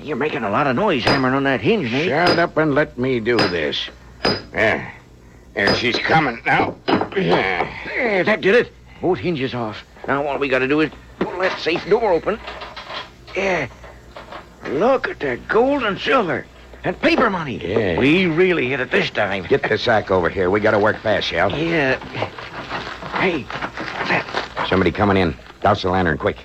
You're making a lot of noise hammering on that hinge, Nate. Shut up and let me do this. There. There, she's coming now. There, that did it. Both hinges off. Now all we got to do is pull that safe door open. Yeah. Look at that gold and silver. And paper money. Yeah. We really hit it this time. Get the sack over here. We got to work fast, Shell. Yeah. Hey, what's that? Somebody coming in. Douse the lantern, quick.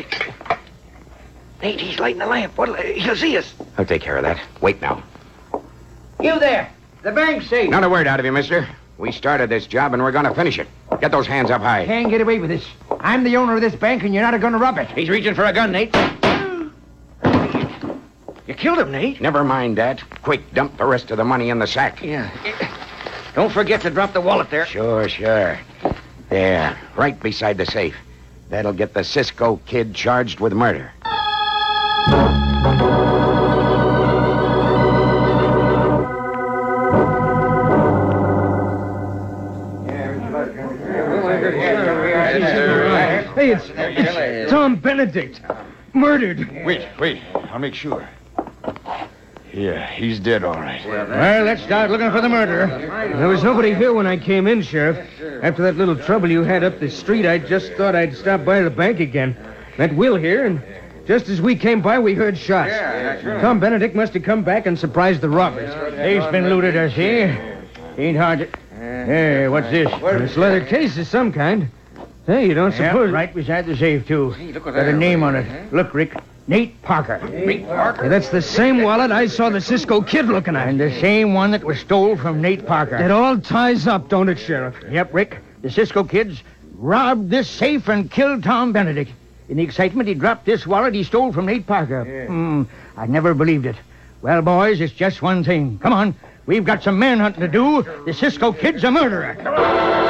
Nate, he's lighting the lamp. He'll see us. I'll take care of that. Wait now. You there. The bank's safe. Not a word out of you, mister. We started this job, and we're going to finish it. Get those hands up high. Can't get away with this. I'm the owner of this bank, and you're not going to rob it. He's reaching for a gun, Nate. You killed him, Nate. Never mind that. Quick, dump the rest of the money in the sack. Yeah. Don't forget to drop the wallet there. Sure. There, right beside the safe. That'll get the Cisco Kid charged with murder. Hey, it's Tom Benedict. Murdered. Wait. I'll make sure. Yeah, he's dead, all right. Well, let's start looking for the murderer. There was nobody here when I came in, Sheriff. After that little trouble you had up the street, I just thought I'd stop by the bank again. Met Will here, and just as we came by, we heard shots. Tom Benedict must have come back and surprised the robbers. He's been looted, I see. Ain't hard to... Hey, what's this? This leather case of some kind. Hey, you don't suppose... right beside the safe, too. Got a name on it. Look, Rick. Nate Parker. Nate Parker? Hey, that's the same wallet I saw the Cisco Kid looking at. And the same one that was stole from Nate Parker. It all ties up, don't it, Sheriff? Yep, Rick. The Cisco Kids robbed this safe and killed Tom Benedict. In the excitement, he dropped this wallet he stole from Nate Parker. I never believed it. Well, boys, it's just one thing. Come on. We've got some manhunting to do. The Cisco Kid's a murderer. Come on.